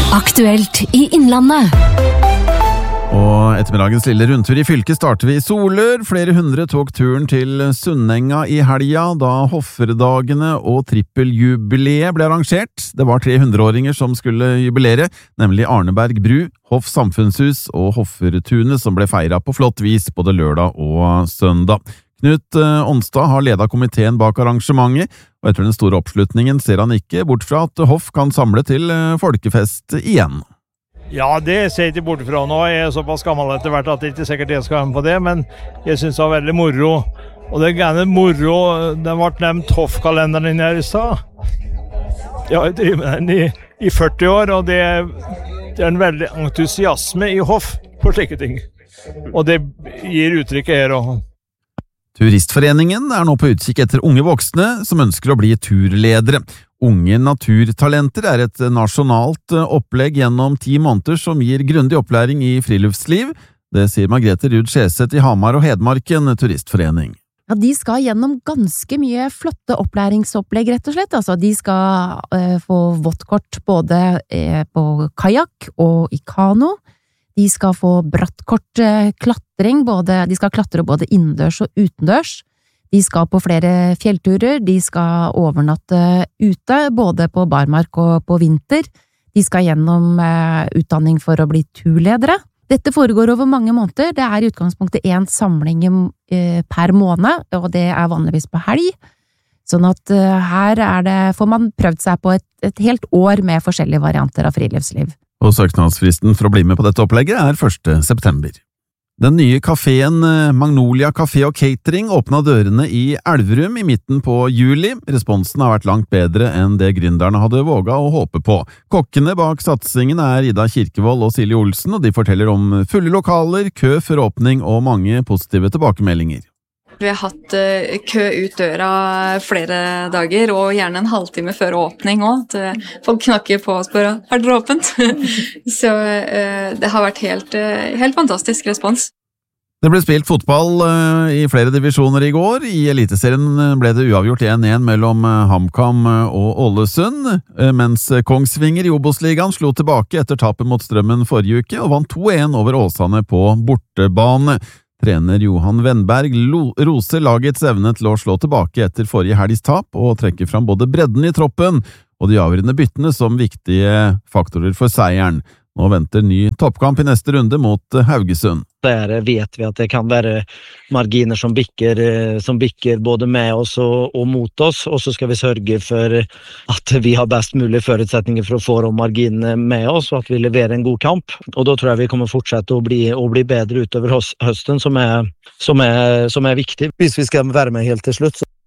Aktuelt i Innlandet. Og ettermiddagens lille rundtur i fylket starter vi i Solør. Flere hundre tok turen til Sunnenga i helga, da Hofferdagene og trippeljubileet ble arrangert. Det var 300-åringer som skulle jubilere, nemlig Arneberg bru, Hoff samfunnshus og Hoffertunet, som ble feiret på flott vis både lørdag og søndag. Knut Onstad har ledet komiteen bak arrangementet, og etter den store oppslutningen ser han ikke bort fra at Hoff kan samle til folkefest igjen. Ja, det ser jeg ikke bort fra nå. Jeg er såpass gammel etter hvert at det ikke er sikkert jeg skal være med på det, men jeg synes det var veldig moro. Og det er gjerne moro, den ble nevnt Hoff-kalenderen her i stad. Jeg har drivet med den i 40 år, og det er en veldig entusiasme i Hoff på slike ting. Og det gir uttrykket her også. Turistforeningen er nå på utkikk etter unge voksne som ønsker å bli turledere. Unge naturtalenter er et nasjonalt opplegg gjennom 10 måneder som gir grundig opplæring i friluftsliv. Det sier Margrethe Ruud Skjeseth i Hamar og Hedmarken turistforening. Ja, de skal gjennom ganske mye flotte opplæringsopplegg, rett og slett. Altså, de skal få våttkort både på kajak og i kano. De skal få brattkort klatring, de skal klatre både innendørs og utendørs. De skal på flere fjellturer, de skal overnatte ute, både på barmark og på vinter. De skal gjennom utdanning for å bli turledere. Dette foregår over mange måneder. Det er i utgangspunktet 1 samling per måned, og det er vanligvis på helg. Sånn at her får man prøvd seg på et helt år med forskjellige varianter av friluftsliv. Og søknadsfristen for å bli med på dette opplegget er 1. september. Den nye kaféen Magnolia Café og Catering åpnet dørene i Elverum i midten på juli. Responsen har vært langt bedre enn det gründerne hadde våget å håpe på. Kokkene bak satsingen er Ida Kirkevold og Silje Olsen, og de forteller om fulle lokaler, kø før åpning og mange positive tilbakemeldinger. Vi har hatt kø ut døra flere dager, og gjerne en halvtime før åpning også. Folk knakker på og spør, er det åpent? Så det har vært helt fantastisk respons. Det ble spilt fotball i flere divisjoner i går. I Eliteserien ble det uavgjort 1-1 mellom HamKam og Ålesund, mens Kongsvinger i Obos-ligaen slo tilbake etter tapet mot Strømmen forrige uke og vant 2-1 over Åsane på bortebane. Trener Johan Wennberg roser lagets evne til å slå tilbake etter forrige helgs tap og trekker fram både bredden i troppen og de avgjørende byttene som viktige faktorer for seieren. Nå venter ny toppkamp i neste runde mot Haugesund. Der vet vi at det kan være marginer som bikker både med oss og mot oss, og så skal vi sørge for at vi har best mulig forutsetninger for å få de marginene med oss, og at vi leverer en god kamp. Og da tror jeg vi kommer fortsette å bli bedre utover høsten, som er viktig. Hvis vi skal være med helt til slutt,